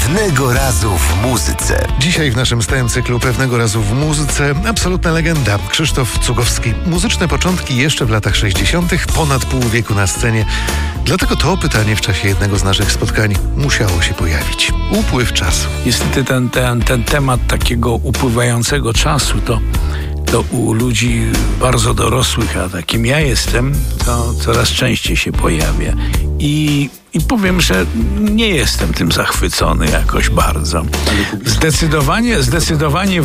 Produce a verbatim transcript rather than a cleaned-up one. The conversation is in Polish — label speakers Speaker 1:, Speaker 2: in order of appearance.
Speaker 1: Pewnego razu w muzyce.
Speaker 2: Dzisiaj w naszym stałym cyklu Pewnego razu w muzyce absolutna legenda Krzysztof Cugowski. Muzyczne początki jeszcze w latach sześćdziesiątych, ponad pół wieku na scenie. Dlatego to pytanie w czasie jednego z naszych spotkań musiało się pojawić. Upływ czasu.
Speaker 3: Niestety ten, ten, ten temat takiego upływającego czasu to, to u ludzi bardzo dorosłych, a takim ja jestem, to coraz częściej się pojawia. I, i powiem, że nie jestem tym zachwycony jakoś bardzo. Zdecydowanie, zdecydowanie